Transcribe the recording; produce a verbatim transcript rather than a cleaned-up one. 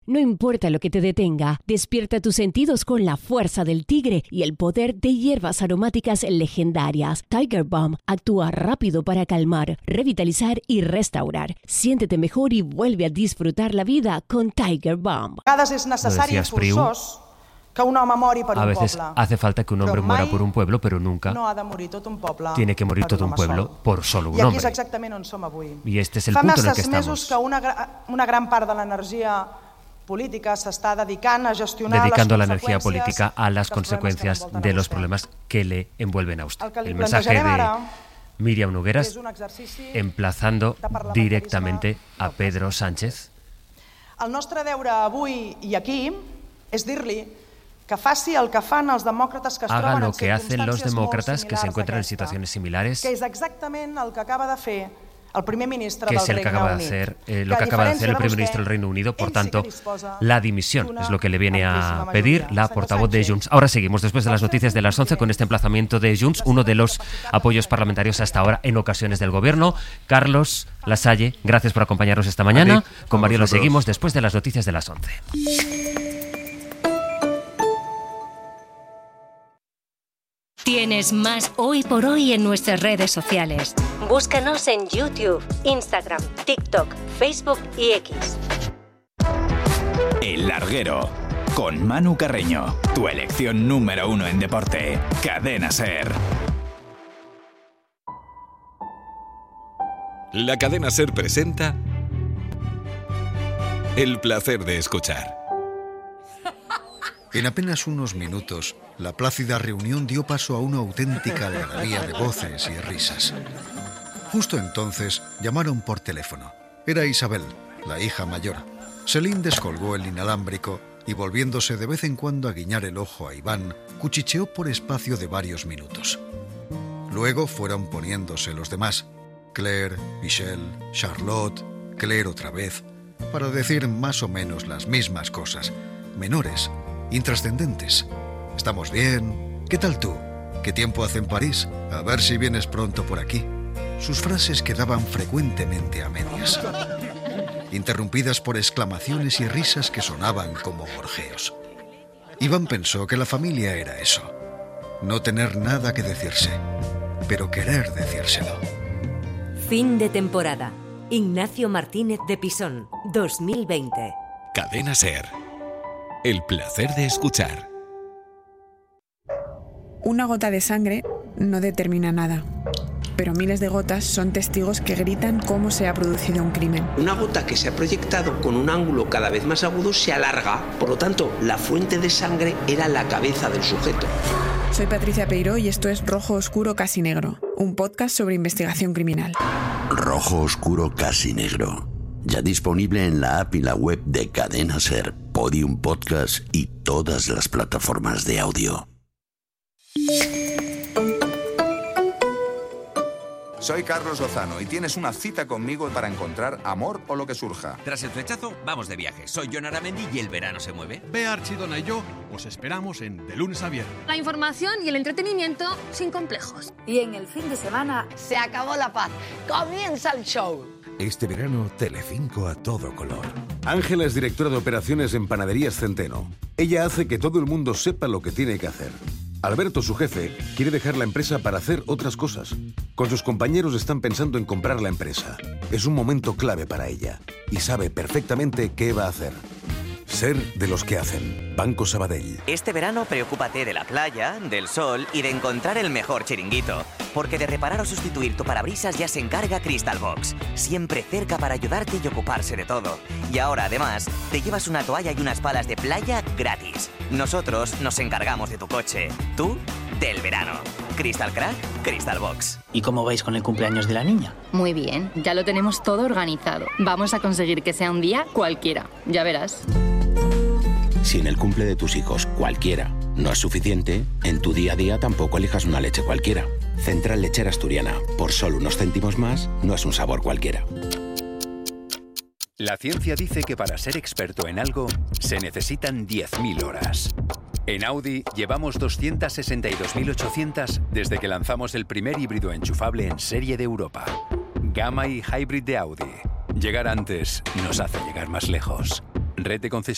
No importa lo que te detenga, despierta tus sentidos con la fuerza del tigre y el poder de hierbas aromáticas legendarias. Tiger Balm actúa rápido para calmar, revitalizar y restaurar. Siéntete mejor y vuelve a disfrutar la vida con Tiger Balm. A vegades és necessari i forçós que un home mori per un poble. A veces hace falta que un hombre muera por un pueblo, pero nunca no ha de morir tot un poble tiene que morir todo un pueblo por solo un hombre. I aquí és exactament on som avui. Y este es el punto en el que estamos. Fa mesos que una, una gran part de l'energia política s'està dedicant a gestionar dedicando les la energía política a las consecuencias de los problemas que le envuelven a usted. El, el mensaje de Míriam Nogueras, emplazando directamente a Pedro Sánchez. El nostre deure avui i aquí és dir-li que faci el que fan els demòcrates que es Haga troben lo en que hacen los circumstàncies demócratas molt que se encuentran en similars situaciones similares, que és exactament el que acaba de fer el primer ministre que del es el que Regne acaba de Unit. hacer, eh, lo que acaba de hacer el primer ministro del Reino Unido, por tanto, la dimisión es lo que le viene a pedir la portavoz de Junts. Ahora seguimos, después de las noticias de las once, con este emplazamiento de Junts, uno de los apoyos parlamentarios hasta ahora en ocasiones del gobierno. Carlos Lasalle, gracias por acompañarnos esta mañana. Con Mario lo seguimos después de las noticias de las once. Tienes más Hoy por Hoy en nuestras redes sociales. Búscanos en YouTube, Instagram, TikTok, Facebook y X. El Larguero, con Manu Carreño, tu elección número uno en deporte. Cadena SER. La Cadena SER presenta El placer de escuchar. En apenas unos minutos, la plácida reunión dio paso a una auténtica algarabía de voces y risas. Justo entonces llamaron por teléfono. Era Isabel, la hija mayor. Selín descolgó el inalámbrico y, volviéndose de vez en cuando a guiñar el ojo a Iván, cuchicheó por espacio de varios minutos. Luego fueron poniéndose los demás: Claire, Michelle, Charlotte, Claire otra vez, para decir más o menos las mismas cosas, menores, intrascendentes. ¿Estamos bien? ¿Qué tal tú? ¿Qué tiempo hace en París? A ver si vienes pronto por aquí. Sus frases quedaban frecuentemente a medias, interrumpidas por exclamaciones y risas que sonaban como gorjeos. Iván pensó que la familia era eso: no tener nada que decirse, pero querer decírselo. Fin de temporada. Ignacio Martínez de Pisón, dos mil veinte. Cadena SER. El placer de escuchar. Una gota de sangre no determina nada, pero miles de gotas son testigos que gritan cómo se ha producido un crimen. Una gota que se ha proyectado con un ángulo cada vez más agudo se alarga, por lo tanto, la fuente de sangre era la cabeza del sujeto. Soy Patricia Peiró y esto es Rojo Oscuro Casi Negro, un podcast sobre investigación criminal. Rojo Oscuro Casi Negro, ya disponible en la app y la web de Cadena SER, Podium Podcast y todas las plataformas de audio. Soy Carlos Lozano y tienes una cita conmigo para encontrar amor o lo que surja. Tras el flechazo, vamos de viaje. Soy Jon Aramendi y el verano se mueve. Bea Archidona y yo os esperamos en De Lunes a Viernes. La información y el entretenimiento sin complejos. Y en el fin de semana se acabó la paz. Comienza el show. Este verano, Telecinco a todo color. Ángela es directora de operaciones en Panaderías Centeno. Ella hace que todo el mundo sepa lo que tiene que hacer. Alberto, su jefe, quiere dejar la empresa para hacer otras cosas. Con sus compañeros están pensando en comprar la empresa. Es un momento clave para ella y sabe perfectamente qué va a hacer. Ser de los que hacen. Banco Sabadell. Este verano preocúpate de la playa, del sol y de encontrar el mejor chiringuito. Porque de reparar o sustituir tu parabrisas ya se encarga Crystal Box. Siempre cerca para ayudarte y ocuparse de todo. Y ahora, además, te llevas una toalla y unas palas de playa gratis. Nosotros nos encargamos de tu coche. Tú, del verano. Crystal Crack, Crystal Box. ¿Y cómo vais con el cumpleaños de la niña? Muy bien, ya lo tenemos todo organizado. Vamos a conseguir que sea un día cualquiera. Ya verás. Si en el cumple de tus hijos cualquiera no es suficiente, en tu día a día tampoco elijas una leche cualquiera. Central Lechera Asturiana, por solo unos céntimos más, no es un sabor cualquiera. La ciencia dice que para ser experto en algo se necesitan diez mil horas. En Audi llevamos doscientas sesenta y dos mil ochocientas desde que lanzamos el primer híbrido enchufable en serie de Europa. Gamma y Hybrid de Audi. Llegar antes nos hace llegar más lejos. Red de concesionarios.